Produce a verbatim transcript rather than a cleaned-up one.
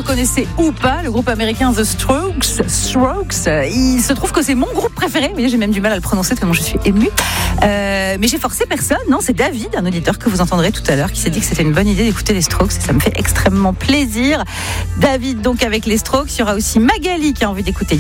reconnaissez ou pas, le groupe américain The Strokes. Strokes, il se trouve que c'est mon groupe préféré. Vous voyez, j'ai même du mal à le prononcer tellement je suis émue. Euh, mais j'ai forcé personne. Non, c'est David, un auditeur que vous entendrez tout à l'heure, qui s'est dit que c'était une bonne idée d'écouter les Strokes. Et ça me fait extrêmement plaisir. David, donc avec les Strokes, il y aura aussi Magali qui a envie d'écouter